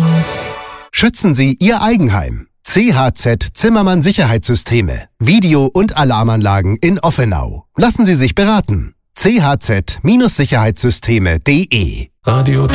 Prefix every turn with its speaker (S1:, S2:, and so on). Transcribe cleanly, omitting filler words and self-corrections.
S1: Schützen Sie Ihr Eigenheim. CHZ Zimmermann Sicherheitssysteme. Video- und Alarmanlagen in Offenau. Lassen Sie sich beraten. chz-sicherheitssysteme.de
S2: Radio